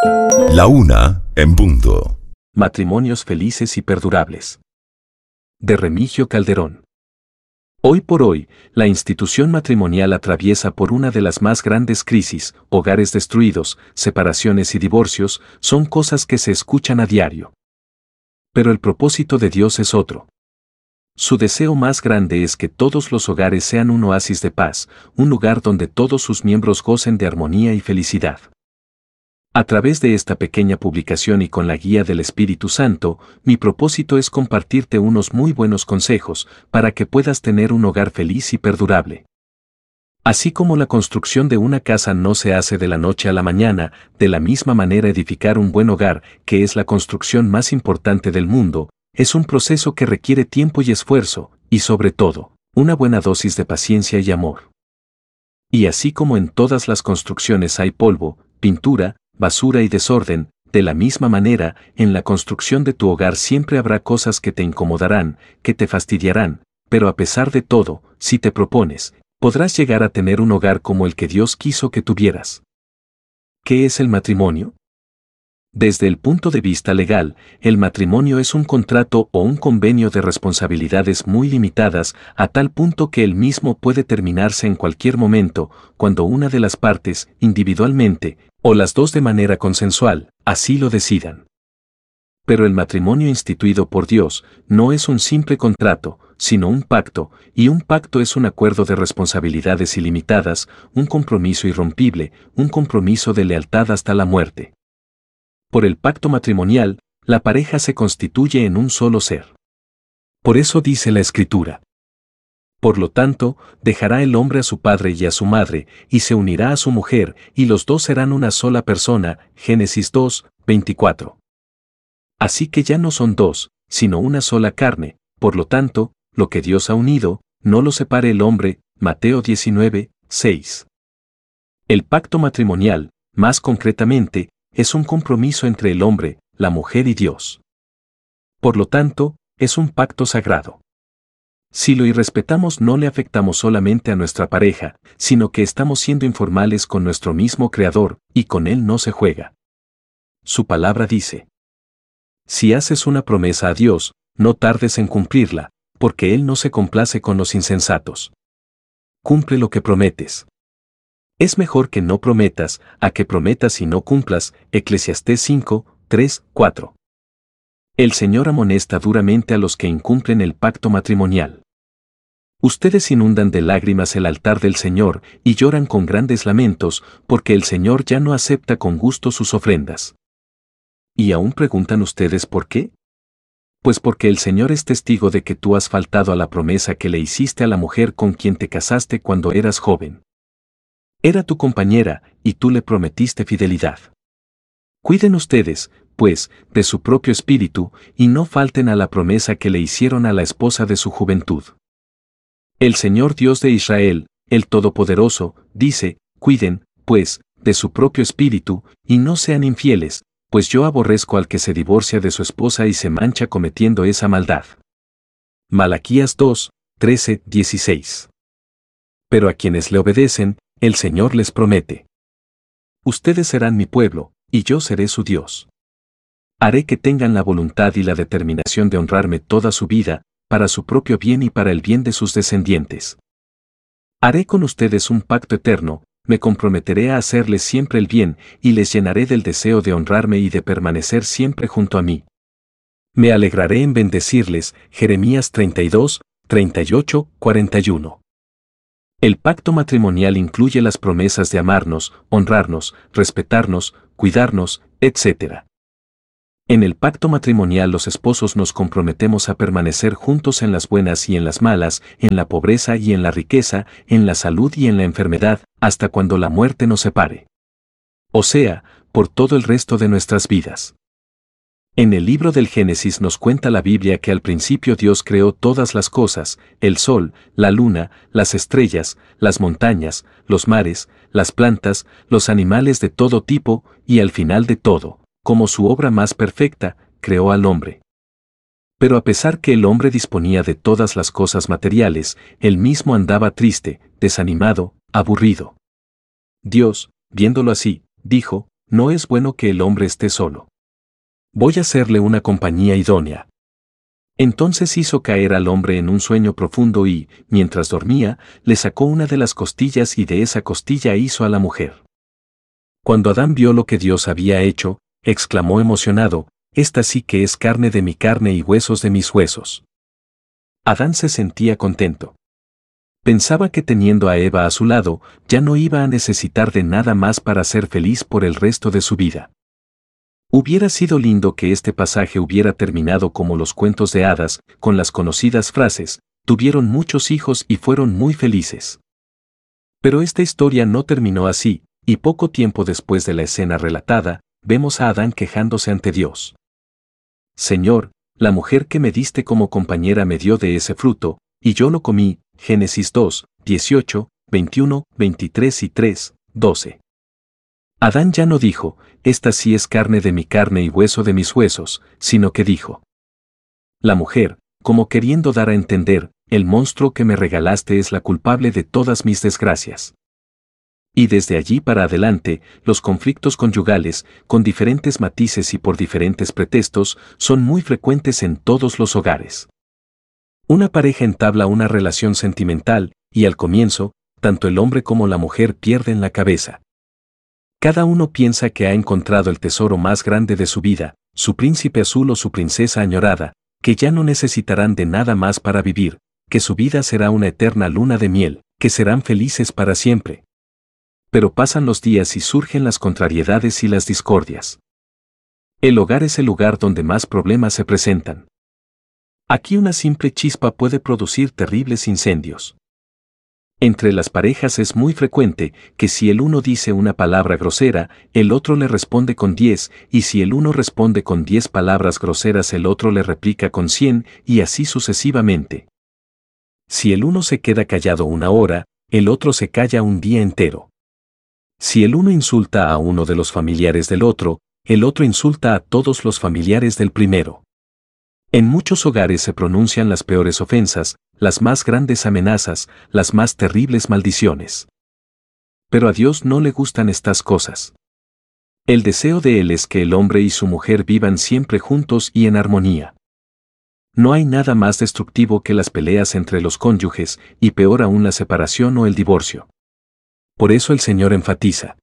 La una en punto. Matrimonios felices y perdurables. De Remigio Calderón. Hoy por hoy, la institución matrimonial atraviesa por una de las más grandes crisis. Hogares destruidos, separaciones y divorcios son cosas que se escuchan a diario. Pero el propósito de Dios es otro. Su deseo más grande es que todos los hogares sean un oasis de paz, un lugar donde todos sus miembros gocen de armonía y felicidad. A través de esta pequeña publicación y con la guía del Espíritu Santo, mi propósito es compartirte unos muy buenos consejos para que puedas tener un hogar feliz y perdurable. Así como la construcción de una casa no se hace de la noche a la mañana, de la misma manera edificar un buen hogar, que es la construcción más importante del mundo, es un proceso que requiere tiempo y esfuerzo, y sobre todo, una buena dosis de paciencia y amor. Y así como en todas las construcciones hay polvo, pintura, basura y desorden, de la misma manera, en la construcción de tu hogar siempre habrá cosas que te incomodarán, que te fastidiarán, pero a pesar de todo, si te propones, podrás llegar a tener un hogar como el que Dios quiso que tuvieras. ¿Qué es el matrimonio? Desde el punto de vista legal, el matrimonio es un contrato o un convenio de responsabilidades muy limitadas a tal punto que el mismo puede terminarse en cualquier momento, cuando una de las partes, individualmente, o las dos de manera consensual, así lo decidan. Pero el matrimonio instituido por Dios no es un simple contrato, sino un pacto, y un pacto es un acuerdo de responsabilidades ilimitadas, un compromiso irrompible, un compromiso de lealtad hasta la muerte. Por el pacto matrimonial, la pareja se constituye en un solo ser. Por eso dice la Escritura. Por lo tanto, dejará el hombre a su padre y a su madre, y se unirá a su mujer, y los dos serán una sola persona. Génesis 2, 24. Así que ya no son dos, sino una sola carne, por lo tanto, lo que Dios ha unido, no lo separe el hombre. Mateo 19, 6. El pacto matrimonial, más concretamente, es un compromiso entre el hombre, la mujer y Dios. Por lo tanto, es un pacto sagrado. Si lo irrespetamos no le afectamos solamente a nuestra pareja, sino que estamos siendo informales con nuestro mismo Creador, y con Él no se juega. Su palabra dice: si haces una promesa a Dios, no tardes en cumplirla, porque Él no se complace con los insensatos. Cumple lo que prometes. Es mejor que no prometas, a que prometas y no cumplas. Eclesiastés 5, 3, 4. El Señor amonesta duramente a los que incumplen el pacto matrimonial. Ustedes inundan de lágrimas el altar del Señor y lloran con grandes lamentos, porque el Señor ya no acepta con gusto sus ofrendas. ¿Y aún preguntan ustedes por qué? Pues porque el Señor es testigo de que tú has faltado a la promesa que le hiciste a la mujer con quien te casaste cuando eras joven. Era tu compañera, y tú le prometiste fidelidad. Cuiden ustedes, pues, de su propio espíritu, y no falten a la promesa que le hicieron a la esposa de su juventud. El Señor Dios de Israel, el Todopoderoso, dice: cuiden, pues, de su propio espíritu, y no sean infieles, pues yo aborrezco al que se divorcia de su esposa y se mancha cometiendo esa maldad. Malaquías 2, 13, 16. Pero a quienes le obedecen, el Señor les promete: ustedes serán mi pueblo, y yo seré su Dios. Haré que tengan la voluntad y la determinación de honrarme toda su vida, para su propio bien y para el bien de sus descendientes. Haré con ustedes un pacto eterno, me comprometeré a hacerles siempre el bien, y les llenaré del deseo de honrarme y de permanecer siempre junto a mí. Me alegraré en bendecirles. Jeremías 32, 38, 41. El pacto matrimonial incluye las promesas de amarnos, honrarnos, respetarnos, cuidarnos, etc. En el pacto matrimonial los esposos nos comprometemos a permanecer juntos en las buenas y en las malas, en la pobreza y en la riqueza, en la salud y en la enfermedad, hasta cuando la muerte nos separe. O sea, por todo el resto de nuestras vidas. En el libro del Génesis nos cuenta la Biblia que al principio Dios creó todas las cosas: el sol, la luna, las estrellas, las montañas, los mares, las plantas, los animales de todo tipo, y al final de todo, como su obra más perfecta, creó al hombre. Pero a pesar que el hombre disponía de todas las cosas materiales, él mismo andaba triste, desanimado, aburrido. Dios, viéndolo así, dijo: no es bueno que el hombre esté solo. Voy a hacerle una compañía idónea. Entonces hizo caer al hombre en un sueño profundo y, mientras dormía, le sacó una de las costillas y de esa costilla hizo a la mujer. Cuando Adán vio lo que Dios había hecho, exclamó emocionado, «Esta sí que es carne de mi carne y huesos de mis huesos». Adán se sentía contento. Pensaba que teniendo a Eva a su lado, ya no iba a necesitar de nada más para ser feliz por el resto de su vida. Hubiera sido lindo que este pasaje hubiera terminado como los cuentos de hadas, con las conocidas frases, tuvieron muchos hijos y fueron muy felices. Pero esta historia no terminó así, y poco tiempo después de la escena relatada, vemos a Adán quejándose ante Dios. Señor, la mujer que me diste como compañera me dio de ese fruto, y yo lo comí. Génesis 2, 18, 21, 23 y 3, 12. Adán ya no dijo, esta sí es carne de mi carne y hueso de mis huesos, sino que dijo. La mujer, como queriendo dar a entender, el monstruo que me regalaste es la culpable de todas mis desgracias. Y desde allí para adelante, los conflictos conyugales, con diferentes matices y por diferentes pretextos, son muy frecuentes en todos los hogares. Una pareja entabla una relación sentimental, y al comienzo, tanto el hombre como la mujer pierden la cabeza. Cada uno piensa que ha encontrado el tesoro más grande de su vida, su príncipe azul o su princesa añorada, que ya no necesitarán de nada más para vivir, que su vida será una eterna luna de miel, que serán felices para siempre. Pero pasan los días y surgen las contrariedades y las discordias. El hogar es el lugar donde más problemas se presentan. Aquí una simple chispa puede producir terribles incendios. Entre las parejas es muy frecuente que si el uno dice una palabra grosera, el otro le responde con 10, y si el uno responde con 10 palabras groseras el otro le replica con 100, y así sucesivamente. Si el uno se queda callado una hora, el otro se calla un día entero. Si el uno insulta a uno de los familiares del otro, el otro insulta a todos los familiares del primero. En muchos hogares se pronuncian las peores ofensas, las más grandes amenazas, las más terribles maldiciones. Pero a Dios no le gustan estas cosas. El deseo de Él es que el hombre y su mujer vivan siempre juntos y en armonía. No hay nada más destructivo que las peleas entre los cónyuges, y peor aún la separación o el divorcio. Por eso el Señor enfatiza.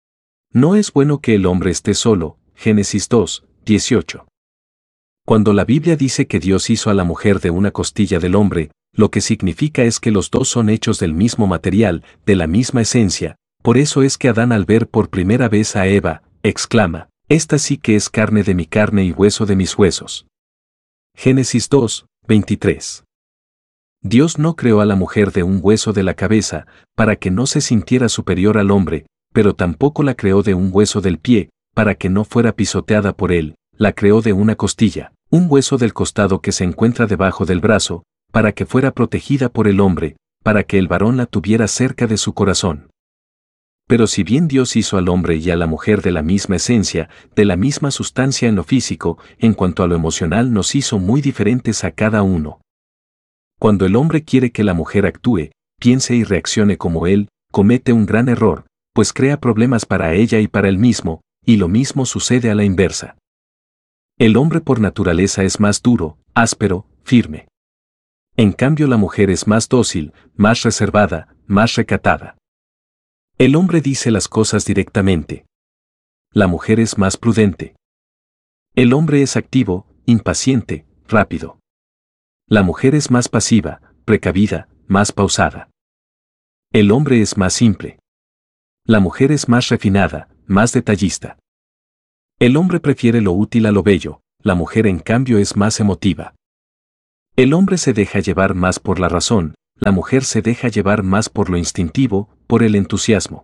No es bueno que el hombre esté solo, Génesis 2, 18. Cuando la Biblia dice que Dios hizo a la mujer de una costilla del hombre, lo que significa es que los dos son hechos del mismo material, de la misma esencia. Por eso es que Adán al ver por primera vez a Eva, exclama, esta sí que es carne de mi carne y hueso de mis huesos. Génesis 2, 23. Dios no creó a la mujer de un hueso de la cabeza, para que no se sintiera superior al hombre, pero tampoco la creó de un hueso del pie, para que no fuera pisoteada por él. La creó de una costilla, un hueso del costado que se encuentra debajo del brazo, para que fuera protegida por el hombre, para que el varón la tuviera cerca de su corazón. Pero si bien Dios hizo al hombre y a la mujer de la misma esencia, de la misma sustancia en lo físico, en cuanto a lo emocional nos hizo muy diferentes a cada uno. Cuando el hombre quiere que la mujer actúe, piense y reaccione como él, comete un gran error, pues crea problemas para ella y para él mismo, y lo mismo sucede a la inversa. El hombre por naturaleza es más duro, áspero, firme. En cambio la mujer es más dócil, más reservada, más recatada. El hombre dice las cosas directamente. La mujer es más prudente. El hombre es activo, impaciente, rápido. La mujer es más pasiva, precavida, más pausada. El hombre es más simple. La mujer es más refinada, más detallista. El hombre prefiere lo útil a lo bello, la mujer en cambio es más emotiva. El hombre se deja llevar más por la razón, la mujer se deja llevar más por lo instintivo, por el entusiasmo.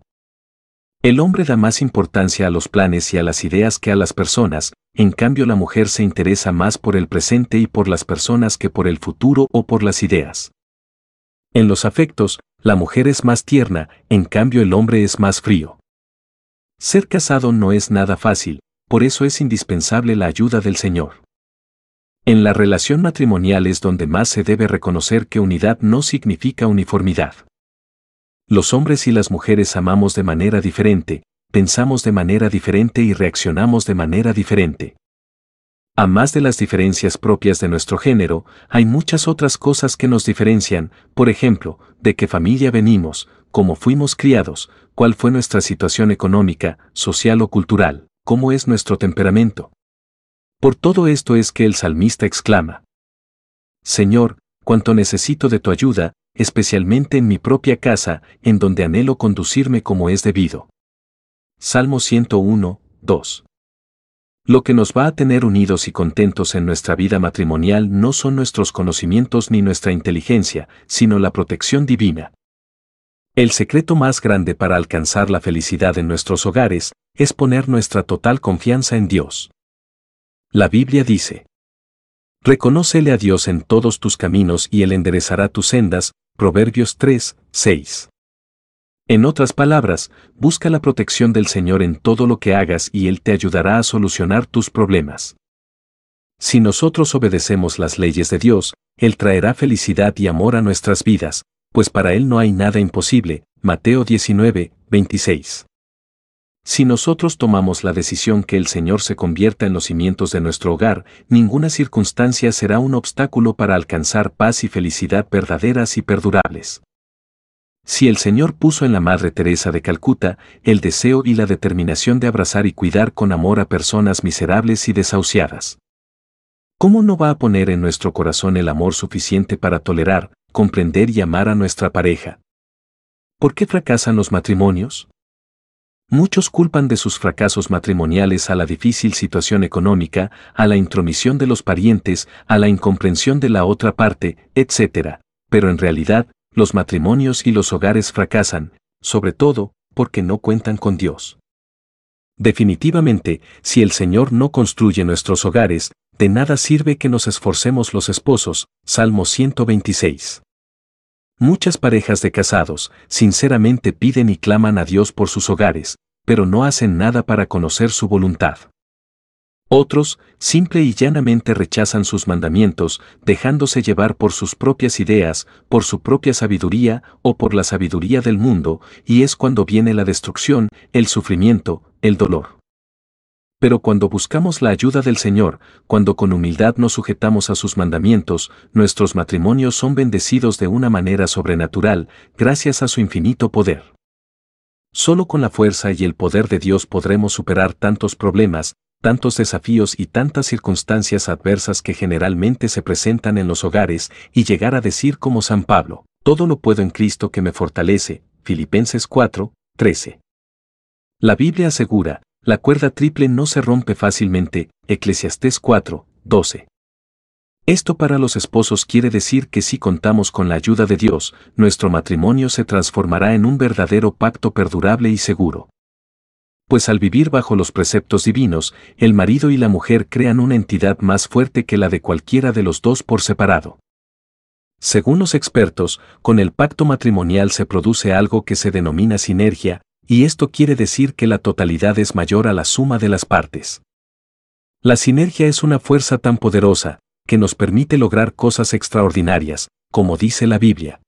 El hombre da más importancia a los planes y a las ideas que a las personas, en cambio la mujer se interesa más por el presente y por las personas que por el futuro o por las ideas. En los afectos, la mujer es más tierna, en cambio el hombre es más frío. Ser casado no es nada fácil, por eso es indispensable la ayuda del Señor. En la relación matrimonial es donde más se debe reconocer que unidad no significa uniformidad. Los hombres y las mujeres amamos de manera diferente, pensamos de manera diferente y reaccionamos de manera diferente. A más de las diferencias propias de nuestro género, hay muchas otras cosas que nos diferencian, por ejemplo, de qué familia venimos, cómo fuimos criados, cuál fue nuestra situación económica, social o cultural, cómo es nuestro temperamento. Por todo esto es que el salmista exclama: Señor, cuánto necesito de tu ayuda, especialmente en mi propia casa, en donde anhelo conducirme como es debido. Salmo 101, 2. Lo que nos va a tener unidos y contentos en nuestra vida matrimonial no son nuestros conocimientos ni nuestra inteligencia, sino la protección divina. El secreto más grande para alcanzar la felicidad en nuestros hogares es poner nuestra total confianza en Dios. La Biblia dice: Reconócele a Dios en todos tus caminos y Él enderezará tus sendas. Proverbios 3, 6. En otras palabras, busca la protección del Señor en todo lo que hagas y Él te ayudará a solucionar tus problemas. Si nosotros obedecemos las leyes de Dios, Él traerá felicidad y amor a nuestras vidas, pues para Él no hay nada imposible. Mateo 19, 26. Si nosotros tomamos la decisión que el Señor se convierta en los cimientos de nuestro hogar, ninguna circunstancia será un obstáculo para alcanzar paz y felicidad verdaderas y perdurables. Si el Señor puso en la Madre Teresa de Calcuta el deseo y la determinación de abrazar y cuidar con amor a personas miserables y desahuciadas, ¿cómo no va a poner en nuestro corazón el amor suficiente para tolerar, comprender y amar a nuestra pareja? ¿Por qué fracasan los matrimonios? Muchos culpan de sus fracasos matrimoniales a la difícil situación económica, a la intromisión de los parientes, a la incomprensión de la otra parte, etc. Pero en realidad, los matrimonios y los hogares fracasan, sobre todo, porque no cuentan con Dios. Definitivamente, si el Señor no construye nuestros hogares, de nada sirve que nos esforcemos los esposos. Salmo 126. Muchas parejas de casados, sinceramente piden y claman a Dios por sus hogares, pero no hacen nada para conocer su voluntad. Otros, simple y llanamente rechazan sus mandamientos, dejándose llevar por sus propias ideas, por su propia sabiduría o por la sabiduría del mundo, y es cuando viene la destrucción, el sufrimiento, el dolor. Pero cuando buscamos la ayuda del Señor, cuando con humildad nos sujetamos a sus mandamientos, nuestros matrimonios son bendecidos de una manera sobrenatural, gracias a su infinito poder. Solo con la fuerza y el poder de Dios podremos superar tantos problemas, tantos desafíos y tantas circunstancias adversas que generalmente se presentan en los hogares, y llegar a decir como San Pablo: todo lo puedo en Cristo que me fortalece. Filipenses 4, 13. La Biblia asegura: la cuerda triple no se rompe fácilmente. Eclesiastés 4, 12. Esto para los esposos quiere decir que si contamos con la ayuda de Dios, nuestro matrimonio se transformará en un verdadero pacto perdurable y seguro. Pues al vivir bajo los preceptos divinos, el marido y la mujer crean una entidad más fuerte que la de cualquiera de los dos por separado. Según los expertos, con el pacto matrimonial se produce algo que se denomina sinergia, y esto quiere decir que la totalidad es mayor a la suma de las partes. La sinergia es una fuerza tan poderosa, que nos permite lograr cosas extraordinarias, como dice la Biblia.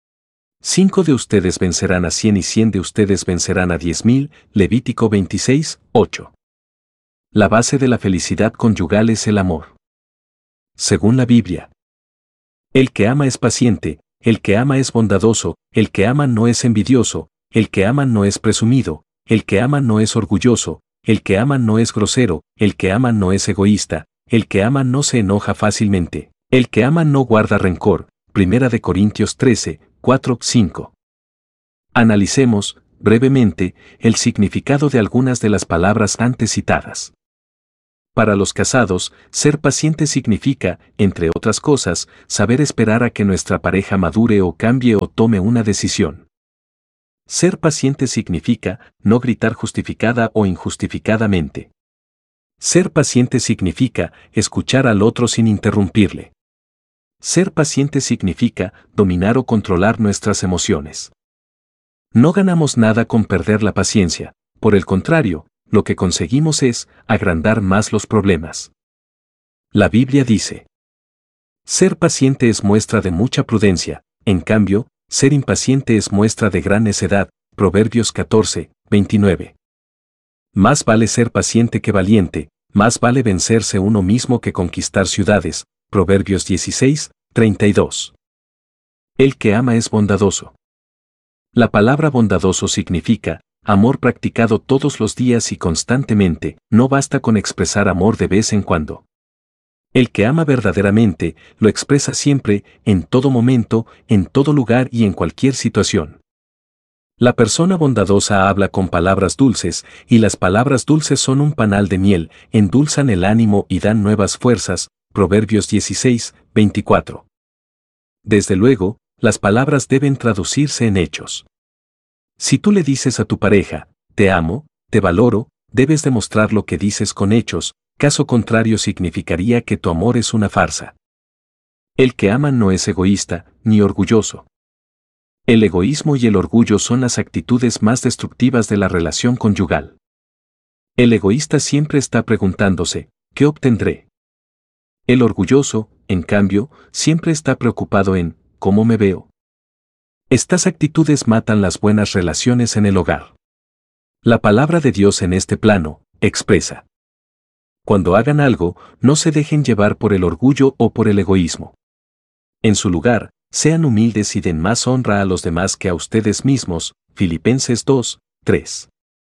5 de ustedes vencerán a 100 y 100 de ustedes vencerán a 10,000, Levítico 26, 8. La base de la felicidad conyugal es el amor. Según la Biblia, el que ama es paciente, el que ama es bondadoso, el que ama no es envidioso, el que ama no es presumido, el que ama no es orgulloso, el que ama no es grosero, el que ama no es egoísta, el que ama no se enoja fácilmente, el que ama no guarda rencor. 1 de Corintios 13, 4, 5. Analicemos, brevemente, el significado de algunas de las palabras antes citadas. Para los casados, ser paciente significa, entre otras cosas, saber esperar a que nuestra pareja madure o cambie o tome una decisión. Ser paciente significa no gritar justificada o injustificadamente. Ser paciente significa escuchar al otro sin interrumpirle. Ser paciente significa dominar o controlar nuestras emociones. No ganamos nada con perder la paciencia, por el contrario, lo que conseguimos es agrandar más los problemas. La Biblia dice: ser paciente es muestra de mucha prudencia, en cambio, ser impaciente es muestra de gran necedad. Proverbios 14, 29. Más vale ser paciente que valiente, más vale vencerse uno mismo que conquistar ciudades. Proverbios 16, 32. El que ama es bondadoso. La palabra bondadoso significa amor practicado todos los días y constantemente, no basta con expresar amor de vez en cuando. El que ama verdaderamente, lo expresa siempre, en todo momento, en todo lugar y en cualquier situación. La persona bondadosa habla con palabras dulces, y las palabras dulces son un panal de miel, endulzan el ánimo y dan nuevas fuerzas. Proverbios 16, 24. Desde luego, las palabras deben traducirse en hechos. Si tú le dices a tu pareja, te amo, te valoro, debes demostrar lo que dices con hechos, caso contrario significaría que tu amor es una farsa. El que ama no es egoísta, ni orgulloso. El egoísmo y el orgullo son las actitudes más destructivas de la relación conyugal. El egoísta siempre está preguntándose, ¿qué obtendré? El orgulloso, en cambio, siempre está preocupado en, ¿cómo me veo? Estas actitudes matan las buenas relaciones en el hogar. La palabra de Dios en este plano, expresa. Cuando hagan algo, no se dejen llevar por el orgullo o por el egoísmo. En su lugar, sean humildes y den más honra a los demás que a ustedes mismos. Filipenses 2, 3.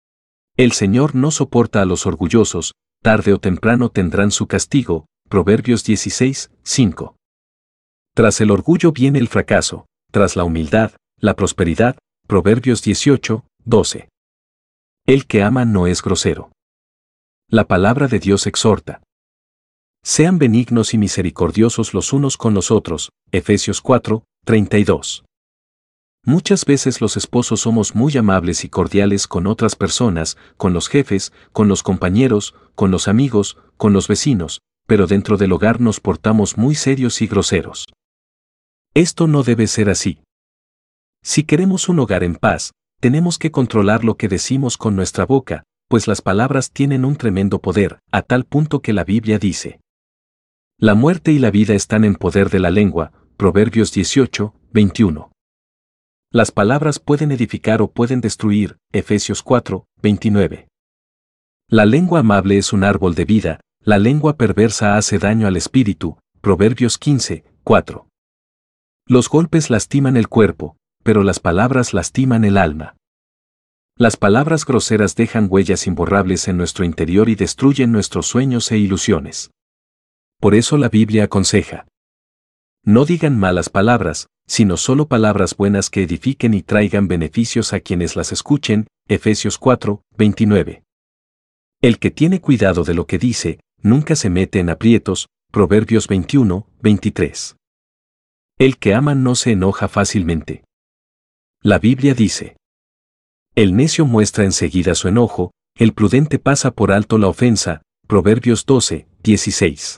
El Señor no soporta a los orgullosos, tarde o temprano tendrán su castigo. Proverbios 16, 5. Tras el orgullo viene el fracaso, tras la humildad, la prosperidad. Proverbios 18, 12. El que ama no es grosero. La palabra de Dios exhorta. Sean benignos y misericordiosos los unos con los otros. Efesios 4, 32. Muchas veces los esposos somos muy amables y cordiales con otras personas, con los jefes, con los compañeros, con los amigos, con los vecinos, pero dentro del hogar nos portamos muy serios y groseros. Esto no debe ser así. Si queremos un hogar en paz, tenemos que controlar lo que decimos con nuestra boca, pues las palabras tienen un tremendo poder, a tal punto que la Biblia dice: la muerte y la vida están en poder de la lengua. Proverbios 18, 21. Las palabras pueden edificar o pueden destruir. Efesios 4, 29. La lengua amable es un árbol de vida, la lengua perversa hace daño al espíritu. Proverbios 15, 4. Los golpes lastiman el cuerpo, pero las palabras lastiman el alma. Las palabras groseras dejan huellas imborrables en nuestro interior y destruyen nuestros sueños e ilusiones. Por eso la Biblia aconseja: no digan malas palabras, sino solo palabras buenas que edifiquen y traigan beneficios a quienes las escuchen. Efesios 4, 29. El que tiene cuidado de lo que dice, nunca se mete en aprietos. Proverbios 21, 23. El que ama no se enoja fácilmente. La Biblia dice: el necio muestra enseguida su enojo, el prudente pasa por alto la ofensa. Proverbios 12, 16.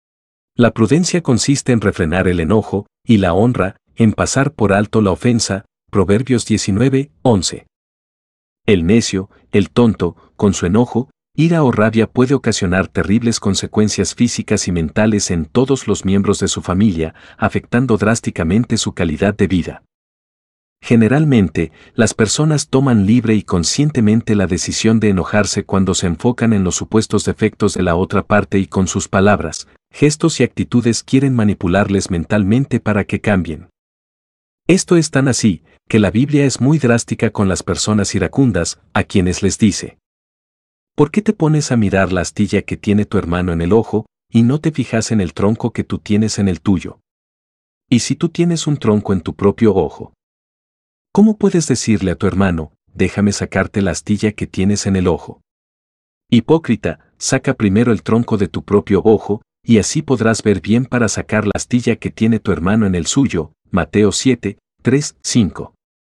La prudencia consiste en refrenar el enojo, y la honra, en pasar por alto la ofensa. Proverbios 19, 11. El necio, el tonto, con su enojo, ira o rabia puede ocasionar terribles consecuencias físicas y mentales en todos los miembros de su familia, afectando drásticamente su calidad de vida. Generalmente, las personas toman libre y conscientemente la decisión de enojarse cuando se enfocan en los supuestos defectos de la otra parte y con sus palabras, gestos y actitudes quieren manipularles mentalmente para que cambien. Esto es tan así, que la Biblia es muy drástica con las personas iracundas, a quienes les dice: ¿por qué te pones a mirar la astilla que tiene tu hermano en el ojo, y no te fijas en el tronco que tú tienes en el tuyo? Y si tú tienes un tronco en tu propio ojo, ¿cómo puedes decirle a tu hermano, déjame sacarte la astilla que tienes en el ojo? Hipócrita, saca primero el tronco de tu propio ojo, y así podrás ver bien para sacar la astilla que tiene tu hermano en el suyo. Mateo 7, 3, 5.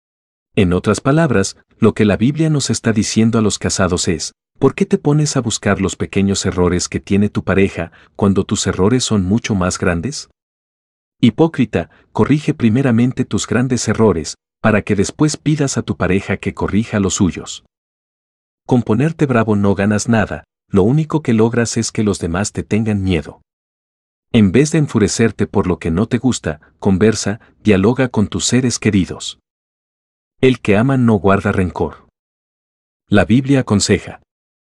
En otras palabras, lo que la Biblia nos está diciendo a los casados es: ¿por qué te pones a buscar los pequeños errores que tiene tu pareja, cuando tus errores son mucho más grandes? Hipócrita, corrige primeramente tus grandes errores, para que después pidas a tu pareja que corrija los suyos. Con ponerte bravo no ganas nada, lo único que logras es que los demás te tengan miedo. En vez de enfurecerte por lo que no te gusta, conversa, dialoga con tus seres queridos. El que ama no guarda rencor. La Biblia aconseja: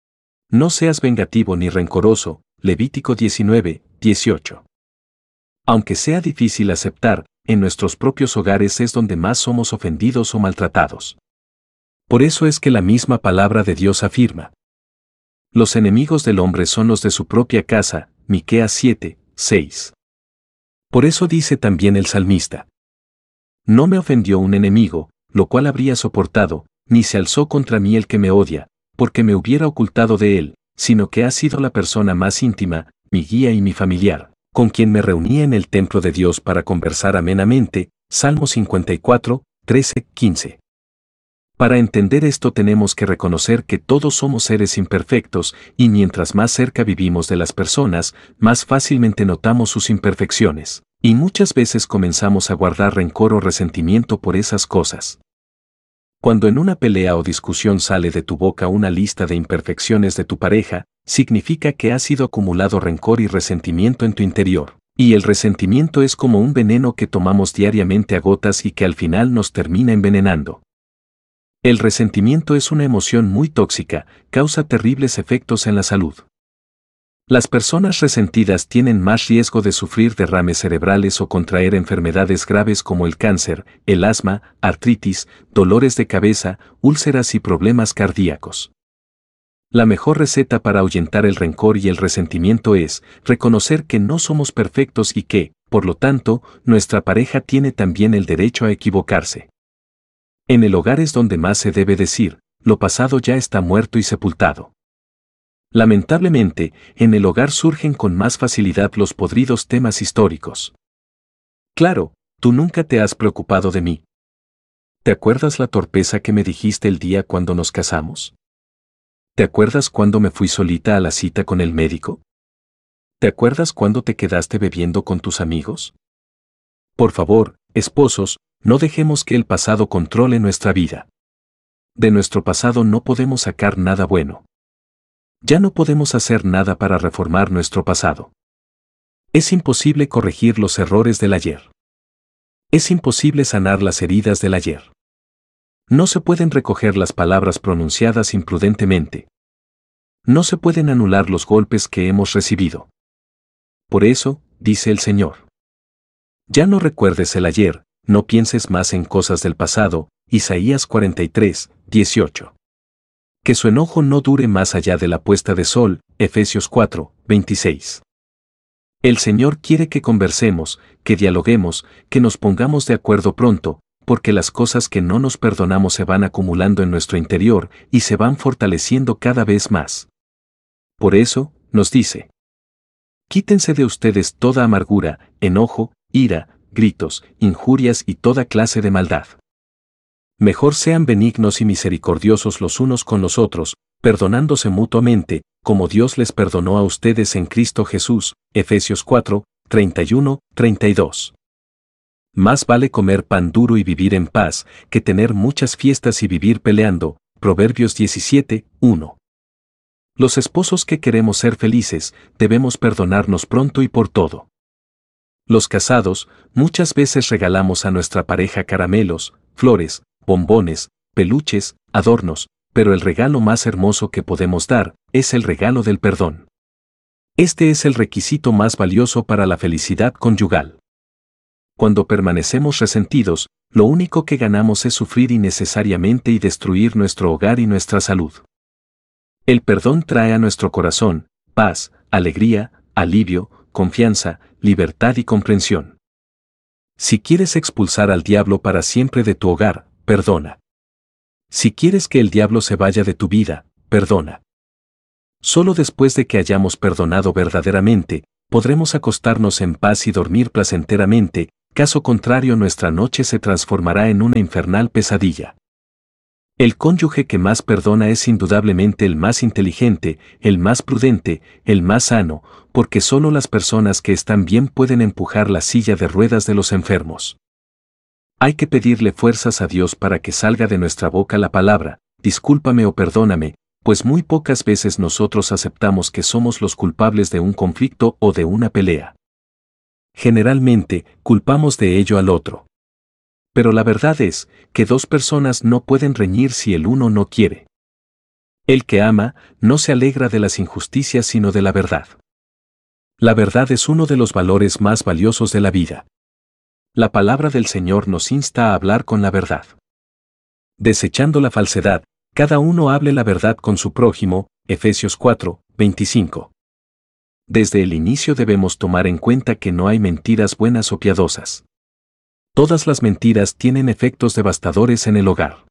No seas vengativo ni rencoroso, Levítico 19, 18. Aunque sea difícil aceptar, en nuestros propios hogares es donde más somos ofendidos o maltratados. Por eso es que la misma palabra de Dios afirma: los enemigos del hombre son los de su propia casa, Miqueas 7, 6. Por eso dice también el salmista: no me ofendió un enemigo, lo cual habría soportado, ni se alzó contra mí el que me odia, porque me hubiera ocultado de él, sino que ha sido la persona más íntima, mi guía y mi familiar, con quien me reunía en el templo de Dios para conversar amenamente, Salmo 54, 13, 15. Para entender esto tenemos que reconocer que todos somos seres imperfectos, y mientras más cerca vivimos de las personas, más fácilmente notamos sus imperfecciones, y muchas veces comenzamos a guardar rencor o resentimiento por esas cosas. Cuando en una pelea o discusión sale de tu boca una lista de imperfecciones de tu pareja, significa que ha sido acumulado rencor y resentimiento en tu interior. Y el resentimiento es como un veneno que tomamos diariamente a gotas y que al final nos termina envenenando. El resentimiento es una emoción muy tóxica, causa terribles efectos en la salud. Las personas resentidas tienen más riesgo de sufrir derrames cerebrales o contraer enfermedades graves como el cáncer, el asma, artritis, dolores de cabeza, úlceras y problemas cardíacos. La mejor receta para ahuyentar el rencor y el resentimiento es reconocer que no somos perfectos y que, por lo tanto, nuestra pareja tiene también el derecho a equivocarse. En el hogar es donde más se debe decir: lo pasado ya está muerto y sepultado. Lamentablemente, en el hogar surgen con más facilidad los podridos temas históricos. Claro, tú nunca te has preocupado de mí. ¿Te acuerdas la torpeza que me dijiste el día cuando nos casamos? ¿Te acuerdas cuando me fui solita a la cita con el médico? ¿Te acuerdas cuando te quedaste bebiendo con tus amigos? Por favor, esposos, no dejemos que el pasado controle nuestra vida. De nuestro pasado no podemos sacar nada bueno. Ya no podemos hacer nada para reformar nuestro pasado. Es imposible corregir los errores del ayer. Es imposible sanar las heridas del ayer. No se pueden recoger las palabras pronunciadas imprudentemente. No se pueden anular los golpes que hemos recibido. Por eso, dice el Señor: ya no recuerdes el ayer, no pienses más en cosas del pasado, Isaías 43, 18. Que su enojo no dure más allá de la puesta de sol, Efesios 4, 26. El Señor quiere que conversemos, que dialoguemos, que nos pongamos de acuerdo pronto, porque las cosas que no nos perdonamos se van acumulando en nuestro interior y se van fortaleciendo cada vez más. Por eso, nos dice: quítense de ustedes toda amargura, enojo, ira, gritos, injurias y toda clase de maldad. Mejor sean benignos y misericordiosos los unos con los otros, perdonándose mutuamente, como Dios les perdonó a ustedes en Cristo Jesús, Efesios 4, 31, 32. Más vale comer pan duro y vivir en paz, que tener muchas fiestas y vivir peleando, Proverbios 17, 1. Los esposos que queremos ser felices, debemos perdonarnos pronto y por todo. Los casados, muchas veces regalamos a nuestra pareja caramelos, flores, bombones, peluches, adornos, pero el regalo más hermoso que podemos dar es el regalo del perdón. Este es el requisito más valioso para la felicidad conyugal. Cuando permanecemos resentidos, lo único que ganamos es sufrir innecesariamente y destruir nuestro hogar y nuestra salud. El perdón trae a nuestro corazón paz, alegría, alivio, confianza, libertad y comprensión. Si quieres expulsar al diablo para siempre de tu hogar, perdona. Si quieres que el diablo se vaya de tu vida, perdona. Solo después de que hayamos perdonado verdaderamente, podremos acostarnos en paz y dormir placenteramente, caso contrario nuestra noche se transformará en una infernal pesadilla. El cónyuge que más perdona es indudablemente el más inteligente, el más prudente, el más sano, porque solo las personas que están bien pueden empujar la silla de ruedas de los enfermos. Hay que pedirle fuerzas a Dios para que salga de nuestra boca la palabra, discúlpame o perdóname, pues muy pocas veces nosotros aceptamos que somos los culpables de un conflicto o de una pelea. Generalmente, culpamos de ello al otro. Pero la verdad es que dos personas no pueden reñir si el uno no quiere. El que ama, no se alegra de las injusticias sino de la verdad. La verdad es uno de los valores más valiosos de la vida. La palabra del Señor nos insta a hablar con la verdad. Desechando la falsedad, cada uno hable la verdad con su prójimo, Efesios 4, 25. Desde el inicio debemos tomar en cuenta que no hay mentiras buenas o piadosas. Todas las mentiras tienen efectos devastadores en el hogar.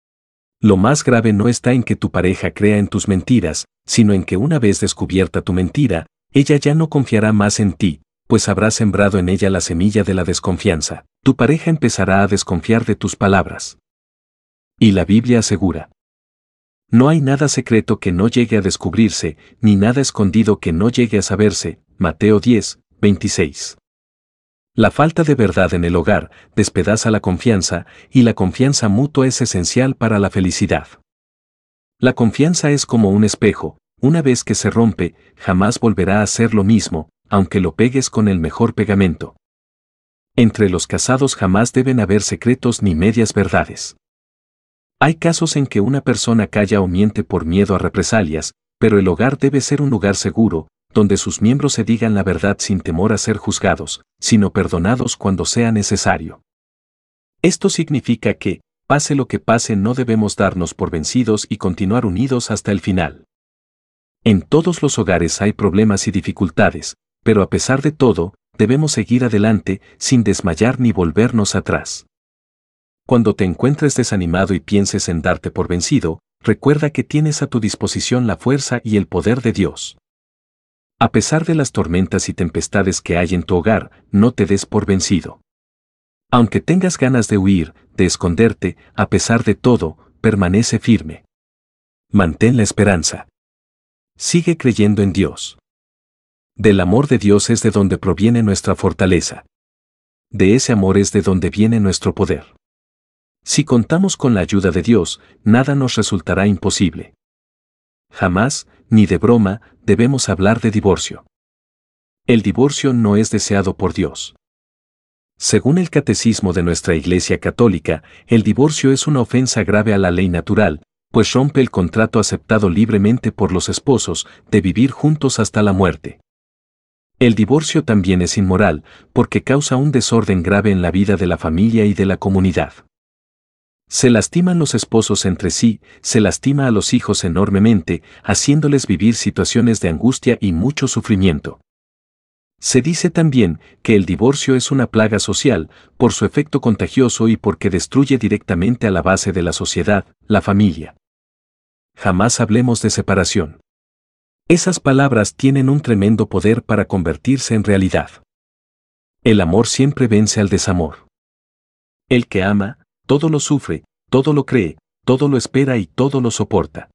Lo más grave no está en que tu pareja crea en tus mentiras, sino en que una vez descubierta tu mentira, ella ya no confiará más en ti, pues habrás sembrado en ella la semilla de la desconfianza. Tu pareja empezará a desconfiar de tus palabras. Y la Biblia asegura: no hay nada secreto que no llegue a descubrirse, ni nada escondido que no llegue a saberse. Mateo 10, 26. La falta de verdad en el hogar despedaza la confianza, y la confianza mutua es esencial para la felicidad. La confianza es como un espejo, una vez que se rompe, jamás volverá a ser lo mismo, aunque lo pegues con el mejor pegamento. Entre los casados jamás deben haber secretos ni medias verdades. Hay casos en que una persona calla o miente por miedo a represalias, pero el hogar debe ser un lugar seguro, donde sus miembros se digan la verdad sin temor a ser juzgados, sino perdonados cuando sea necesario. Esto significa que, pase lo que pase, no debemos darnos por vencidos y continuar unidos hasta el final. En todos los hogares hay problemas y dificultades, pero a pesar de todo, debemos seguir adelante, sin desmayar ni volvernos atrás. Cuando te encuentres desanimado y pienses en darte por vencido, recuerda que tienes a tu disposición la fuerza y el poder de Dios. A pesar de las tormentas y tempestades que hay en tu hogar, no te des por vencido. Aunque tengas ganas de huir, de esconderte, a pesar de todo, permanece firme. Mantén la esperanza. Sigue creyendo en Dios. Del amor de Dios es de donde proviene nuestra fortaleza. De ese amor es de donde viene nuestro poder. Si contamos con la ayuda de Dios, nada nos resultará imposible. Jamás, ni de broma, debemos hablar de divorcio. El divorcio no es deseado por Dios. Según el Catecismo de nuestra Iglesia Católica, el divorcio es una ofensa grave a la ley natural, pues rompe el contrato aceptado libremente por los esposos de vivir juntos hasta la muerte. El divorcio también es inmoral, porque causa un desorden grave en la vida de la familia y de la comunidad. Se lastiman los esposos entre sí, se lastima a los hijos enormemente, haciéndoles vivir situaciones de angustia y mucho sufrimiento. Se dice también que el divorcio es una plaga social, por su efecto contagioso y porque destruye directamente a la base de la sociedad, la familia. Jamás hablemos de separación. Esas palabras tienen un tremendo poder para convertirse en realidad. El amor siempre vence al desamor. El que ama, todo lo sufre, todo lo cree, todo lo espera y todo lo soporta.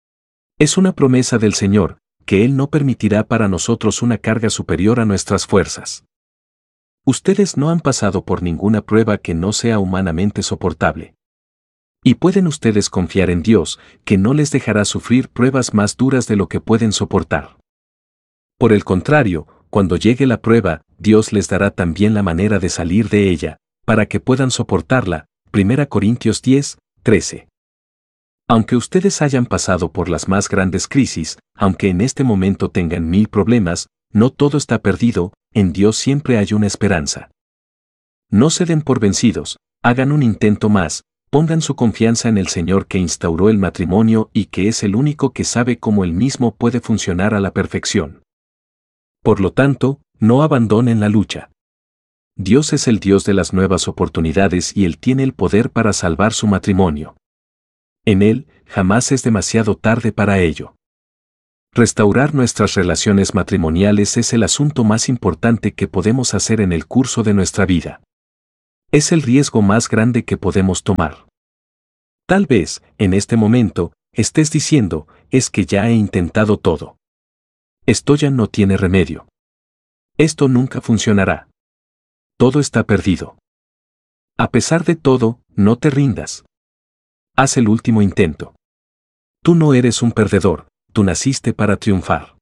Es una promesa del Señor, que Él no permitirá para nosotros una carga superior a nuestras fuerzas. Ustedes no han pasado por ninguna prueba que no sea humanamente soportable. Y pueden ustedes confiar en Dios, que no les dejará sufrir pruebas más duras de lo que pueden soportar. Por el contrario, cuando llegue la prueba, Dios les dará también la manera de salir de ella, para que puedan soportarla. 1 Corintios 10, 13. Aunque ustedes hayan pasado por las más grandes crisis, aunque en este momento tengan 1000 problemas, no todo está perdido, en Dios siempre hay una esperanza. No se den por vencidos, hagan un intento más, pongan su confianza en el Señor que instauró el matrimonio y que es el único que sabe cómo Él mismo puede funcionar a la perfección. Por lo tanto, no abandonen la lucha. Dios es el Dios de las nuevas oportunidades y Él tiene el poder para salvar su matrimonio. En Él, jamás es demasiado tarde para ello. Restaurar nuestras relaciones matrimoniales es el asunto más importante que podemos hacer en el curso de nuestra vida. Es el riesgo más grande que podemos tomar. Tal vez, en este momento, estés diciendo, es que ya he intentado todo. Esto ya no tiene remedio. Esto nunca funcionará. Todo está perdido. A pesar de todo, no te rindas. Haz el último intento. Tú no eres un perdedor, tú naciste para triunfar.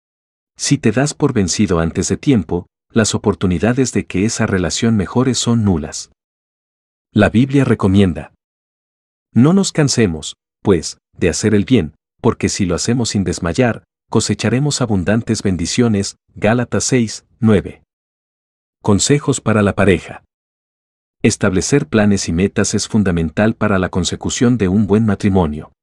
Si te das por vencido antes de tiempo, las oportunidades de que esa relación mejore son nulas. La Biblia recomienda: no nos cansemos, pues, de hacer el bien, porque si lo hacemos sin desmayar, cosecharemos abundantes bendiciones. Gálatas 6, 9. Consejos para la pareja. Establecer planes y metas es fundamental para la consecución de un buen matrimonio.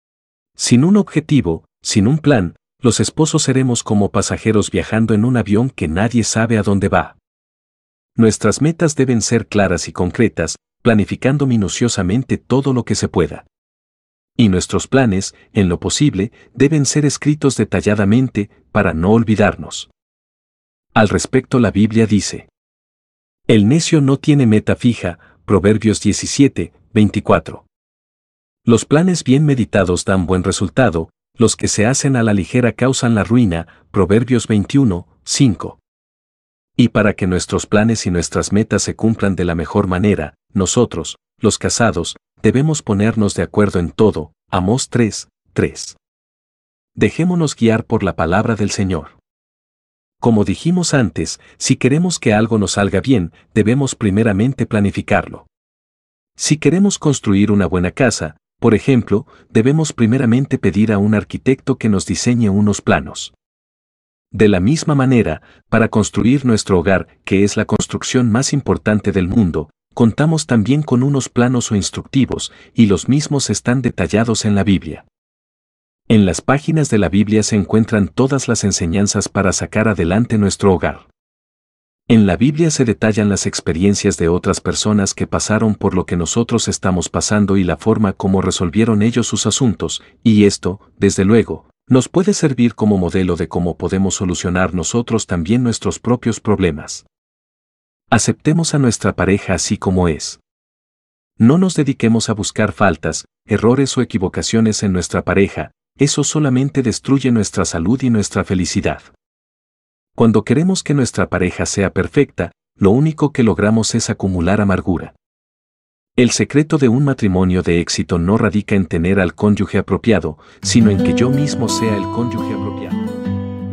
Sin un objetivo, sin un plan, los esposos seremos como pasajeros viajando en un avión que nadie sabe a dónde va. Nuestras metas deben ser claras y concretas, planificando minuciosamente todo lo que se pueda. Y nuestros planes, en lo posible, deben ser escritos detalladamente para no olvidarnos. Al respecto, la Biblia dice: el necio no tiene meta fija, Proverbios 17, 24. Los planes bien meditados dan buen resultado, los que se hacen a la ligera causan la ruina, Proverbios 21, 5. Y para que nuestros planes y nuestras metas se cumplan de la mejor manera, nosotros, los casados, debemos ponernos de acuerdo en todo. Amós 3, 3. Dejémonos guiar por la palabra del Señor. Como dijimos antes, si queremos que algo nos salga bien, debemos primeramente planificarlo. Si queremos construir una buena casa, por ejemplo, debemos primeramente pedir a un arquitecto que nos diseñe unos planos. De la misma manera, para construir nuestro hogar, que es la construcción más importante del mundo, contamos también con unos planos o instructivos, y los mismos están detallados en la Biblia. En las páginas de la Biblia se encuentran todas las enseñanzas para sacar adelante nuestro hogar. En la Biblia se detallan las experiencias de otras personas que pasaron por lo que nosotros estamos pasando y la forma como resolvieron ellos sus asuntos, y esto, desde luego, nos puede servir como modelo de cómo podemos solucionar nosotros también nuestros propios problemas. Aceptemos a nuestra pareja así como es. No nos dediquemos a buscar faltas, errores o equivocaciones en nuestra pareja, eso solamente destruye nuestra salud y nuestra felicidad. Cuando queremos que nuestra pareja sea perfecta, lo único que logramos es acumular amargura. El secreto de un matrimonio de éxito no radica en tener al cónyuge apropiado, sino en que yo mismo sea el cónyuge apropiado.